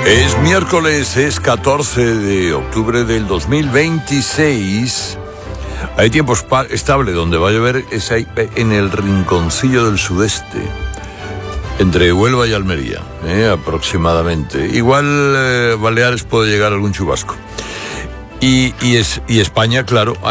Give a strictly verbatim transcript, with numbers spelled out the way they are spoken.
Es miércoles, es catorce de octubre del dos mil veintiséis. Hay tiempo estable, donde va a llover es ahí, en el rinconcillo del sudeste, entre Huelva y Almería, eh, aproximadamente. Igual eh, Baleares puede llegar algún chubasco. Y, y, es, y España, claro,